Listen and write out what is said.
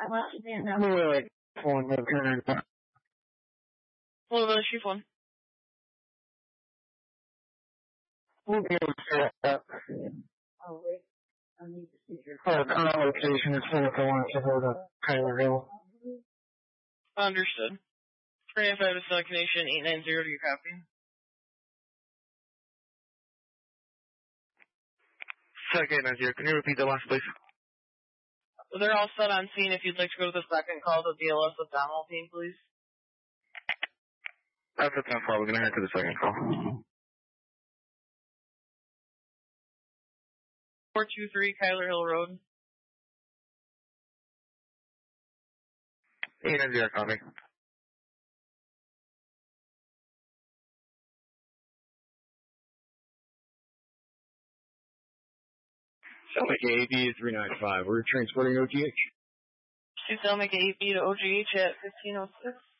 Wait. Louisville, Chief 1. We'll be able to set up. Location is 401 to hold up Kyler Hill. Understood. 395 to Select Nation, 890, do you copy? Second 890, can you repeat the last, please? They're all set on scene. If you'd like to go to the second call to BLS with Donald team, please. That's a 10-4. We're going to head to the second call. 423 Kyler Hill Road. 890, copy. Selmic AB 395. We're transporting OGH. Selmic AB to OGH at 1506.